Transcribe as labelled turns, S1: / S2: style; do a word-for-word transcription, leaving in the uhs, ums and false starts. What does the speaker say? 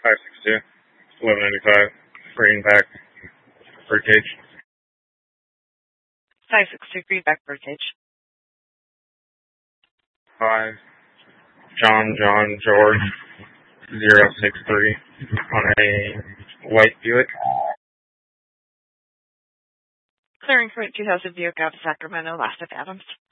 S1: five six two, eleven ninety-five, Greenback, Birdcage.
S2: five six two, Greenback, Birdcage.
S1: five, John, John, George, zero six three, on a white Buick.
S2: Clearing for two thousand Buick out of Sacramento, last of Adams.